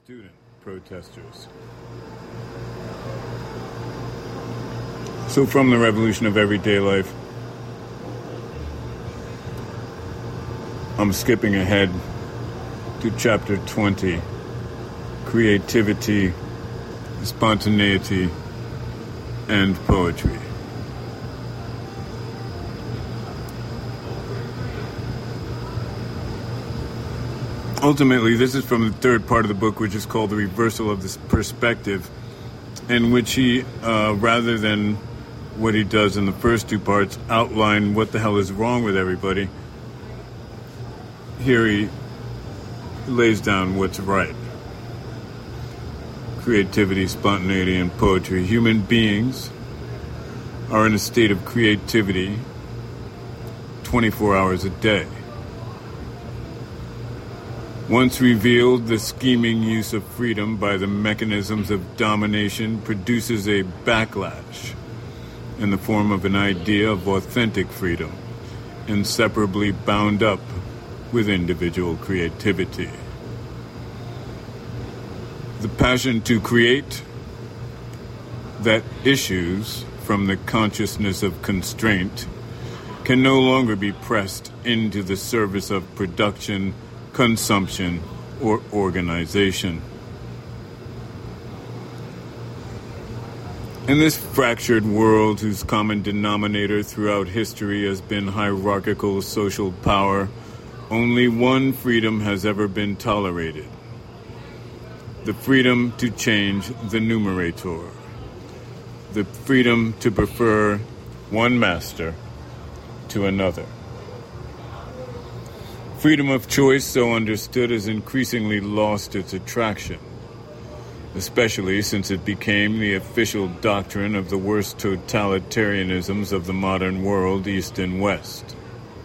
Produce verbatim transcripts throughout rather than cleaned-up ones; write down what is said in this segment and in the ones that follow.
student protesters. So from the revolution of everyday life, I'm skipping ahead to chapter twenty, creativity, spontaneity, and poetry. Ultimately, this is from the third part of the book, which is called The Reversal of this Perspective, in which he, uh, rather than what he does in the first two parts, outline what the hell is wrong with everybody, here he lays down what's right. Creativity, spontaneity, and poetry. Human beings are in a state of creativity twenty-four hours a day. Once revealed, the scheming use of freedom by the mechanisms of domination produces a backlash in the form of an idea of authentic freedom, inseparably bound up with individual creativity. The passion to create that issues from the consciousness of constraint can no longer be pressed into the service of production, consumption, or organization. In this fractured world whose common denominator throughout history has been hierarchical social power, only one freedom has ever been tolerated: the freedom to change the numerator, the freedom to prefer one master to another. Freedom of choice, so understood, has increasingly lost its attraction, especially since it became the official doctrine of the worst totalitarianisms of the modern world, East and West.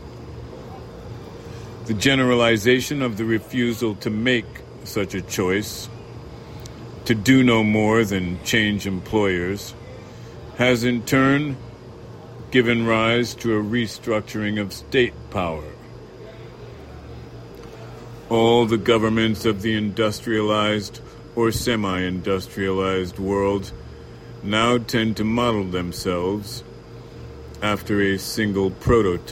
The generalization of the refusal to make such a choice, to do no more than change employers, has in turn given rise to a restructuring of state power. All the governments of the industrialized or semi-industrialized world now tend to model themselves after a single prototype.